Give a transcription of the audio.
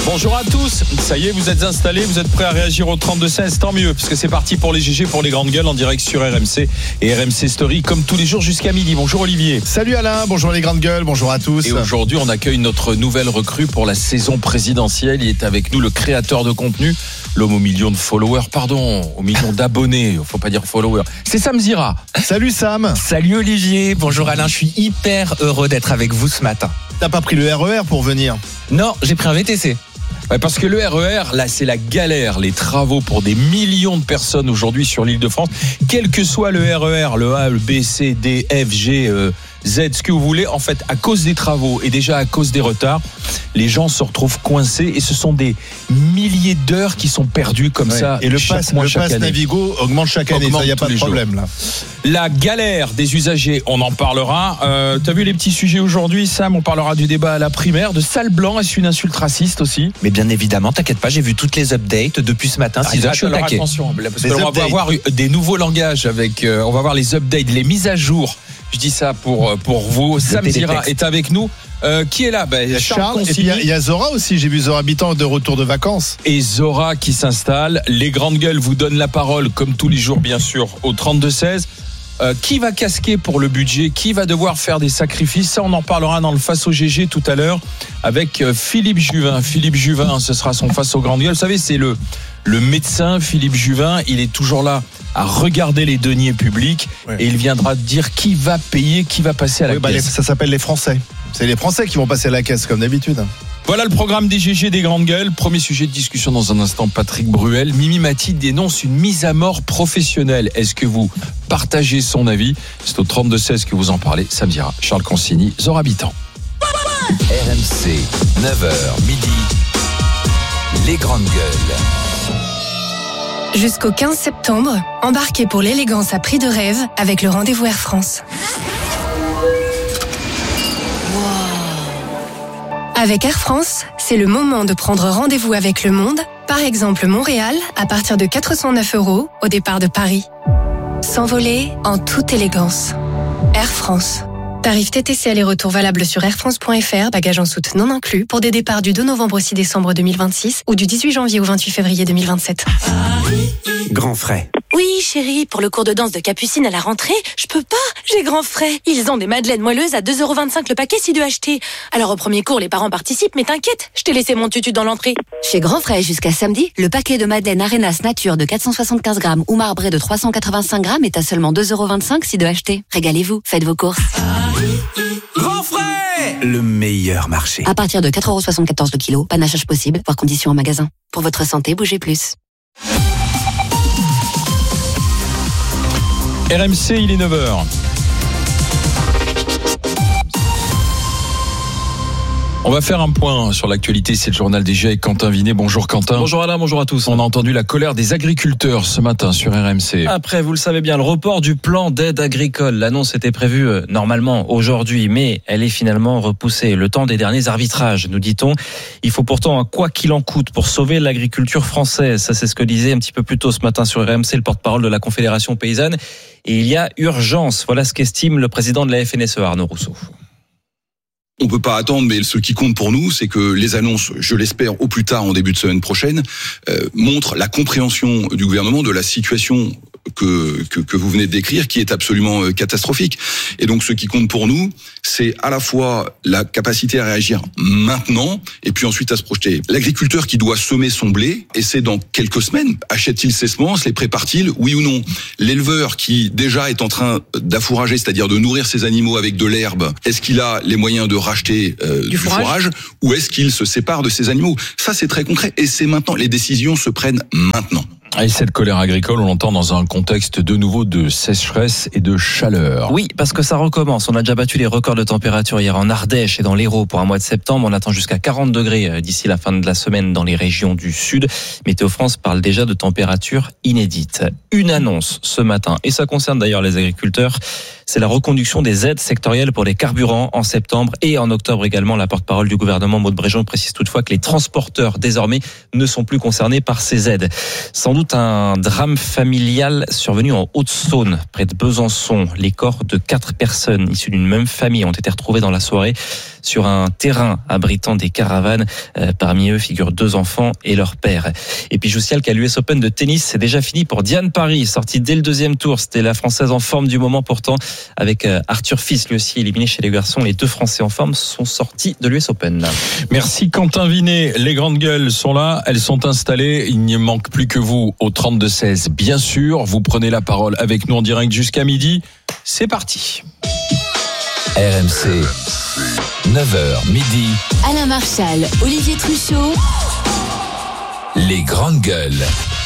Bonjour à tous, ça y est, vous êtes installés, vous êtes prêts à réagir au 32-16, tant mieux, parce que c'est parti pour les GG, pour les grandes gueules en direct sur RMC et RMC Story, comme tous les jours jusqu'à midi. Bonjour Olivier. Salut Alain, bonjour les grandes gueules, bonjour à tous. Et aujourd'hui, on accueille notre nouvelle recrue pour la saison présidentielle. Il est avec nous, le créateur de contenu, l'homme aux millions de followers, aux millions d'abonnés, faut pas dire followers. C'est Sam Zira. Salut Sam. Salut Olivier, bonjour Alain, je suis hyper heureux d'être avec vous ce matin. T'as pas pris le RER pour venir? Non, j'ai pris un VTC. Ouais, parce que le RER, là, c'est la galère, les travaux pour des millions de personnes aujourd'hui sur l'île de France. Quel que soit le RER, le A, le B, C, D, F, G, Z, ce que vous voulez, en fait, à cause des travaux et déjà à cause des retards, les gens se retrouvent coincés et ce sont des milliers d'heures qui sont perdues comme ça. Et le pass Navigo augmente chaque année, ça y a pas de problème là. La galère des usagers, on en parlera. T'as vu les petits sujets aujourd'hui, Sam? On parlera du débat à la primaire, de sale blanc, est-ce une insulte raciste aussi? Mais bien évidemment, t'inquiète pas, j'ai vu toutes les updates depuis ce matin. 6h, je suis au taquet. Attention, parce qu'on va avoir des nouveaux langages avec, on va voir les updates, les mises à jour. Je dis ça pour vous. Sam Zira est avec nous. Qui est là? Charles. Et puis il y a Zora aussi. J'ai vu Zora Habitant de retour de vacances. Et Zora qui s'installe. Les grandes gueules vous donnent la parole comme tous les jours, bien sûr, au 32-16. Qui va casquer pour le budget? Qui va devoir faire des sacrifices? Ça, on en parlera dans le Face au GG tout à l'heure avec Philippe Juvin. Philippe Juvin, ce sera son Face aux grandes gueules. Vous savez, c'est le médecin Philippe Juvin. Il est toujours là à regarder les deniers publics et il viendra dire qui va payer, qui va passer à la caisse. Ça s'appelle les Français. C'est les Français qui vont passer à la caisse comme d'habitude. Voilà le programme des GG des grandes gueules. Premier sujet de discussion dans un instant, Patrick Bruel. Mimi Mati dénonce une mise à mort professionnelle. Est-ce que vous partagez son avis? C'est au 32-16 que vous en parlez. Sam Zira, Charles Consigny, Zora Habitant. RMC, 9h midi, les grandes gueules. Jusqu'au 15 septembre, embarquez pour l'élégance à prix de rêve avec le rendez-vous Air France. Avec Air France, c'est le moment de prendre rendez-vous avec le monde, par exemple Montréal, à partir de 409 € au départ de Paris. S'envoler en toute élégance. Air France. Tarif TTC aller-retour valable sur airfrance.fr, bagages en soute non inclus, pour des départs du 2 novembre au 6 décembre 2026 ou du 18 janvier au 28 février 2027. Grand frais. Oui, chérie, pour le cours de danse de Capucine à la rentrée, je peux pas, j'ai grand frais. Ils ont des madeleines moelleuses à 2,25 € le paquet si deux achetés. Alors au premier cours, les parents participent, mais t'inquiète, je t'ai laissé mon tutu dans l'entrée. Chez Grand Frais, jusqu'à samedi, le paquet de madeleine Arenas Nature de 475 grammes ou marbré de 385 grammes est à seulement 2,25 € si deux achetés. Régalez-vous, faites vos courses. Grand frais, le meilleur marché. À partir de 4,74 € le kilo, panachage possible, voir conditions en magasin. Pour votre santé, bougez plus. RMC, il est 9h. On va faire un point sur l'actualité, c'est le journal des GG avec Quentin Vinet. Bonjour Quentin. Bonjour Alain, bonjour à tous. On a entendu la colère des agriculteurs ce matin sur RMC. Après, vous le savez bien, le report du plan d'aide agricole. L'annonce était prévue normalement aujourd'hui, mais elle est finalement repoussée. Le temps des derniers arbitrages, nous dit-on. Il faut pourtant, quoi qu'il en coûte, pour sauver l'agriculture française. Ça, c'est ce que disait un petit peu plus tôt ce matin sur RMC le porte-parole de la Confédération paysanne. Et il y a urgence. Voilà ce qu'estime le président de la FNSEA, Arnaud Rousseau. On peut pas attendre, mais ce qui compte pour nous, c'est que les annonces, je l'espère, au plus tard en début de semaine prochaine, montrent la compréhension du gouvernement de la situation que vous venez de décrire, qui est absolument catastrophique. Et donc, ce qui compte pour nous, c'est à la fois la capacité à réagir maintenant, et puis ensuite à se projeter. L'agriculteur qui doit semer son blé, et c'est dans quelques semaines, achète-t-il ses semences, les prépare-t-il, oui ou non? L'éleveur qui déjà est en train d'affourager, c'est-à-dire de nourrir ses animaux avec de l'herbe, est-ce qu'il a les moyens de racheter du fourrage, ou est-ce qu'il se sépare de ses animaux? Ça, c'est très concret, et c'est maintenant. Les décisions se prennent maintenant. Et cette colère agricole, on l'entend dans un contexte de nouveau de sécheresse et de chaleur. Oui, parce que ça recommence. On a déjà battu les records de température hier en Ardèche et dans l'Hérault pour un mois de septembre. On attend jusqu'à 40 degrés d'ici la fin de la semaine dans les régions du sud. Météo France parle déjà de températures inédites. Une annonce ce matin, et ça concerne d'ailleurs les agriculteurs, c'est la reconduction des aides sectorielles pour les carburants en septembre et en octobre également. La porte-parole du gouvernement, Maud Bréjon, précise toutefois que les transporteurs désormais ne sont plus concernés par ces aides. Sans doute doute un drame familial survenu en Haute-Saône, près de Besançon. Les corps de 4 personnes issues d'une même famille ont été retrouvés dans la soirée sur un terrain abritant des caravanes. Parmi eux figurent 2 enfants et leur père. Et puis je vous signale qu'à l'US Open de tennis, c'est déjà fini pour Diane Paris, sortie dès le 2e tour. C'était la Française en forme du moment pourtant, avec Arthur Fils, lui aussi éliminé chez les garçons. Les 2 Français en forme sont sortis de l'US Open. Merci Quentin Vinet. Les grandes gueules sont là, elles sont installées. Il n'y manque plus que vous au 32-16. Bien sûr, vous prenez la parole avec nous en direct jusqu'à midi. C'est parti. RMC, 9h midi. Alain Marchal, Olivier Truchot. Les grandes gueules.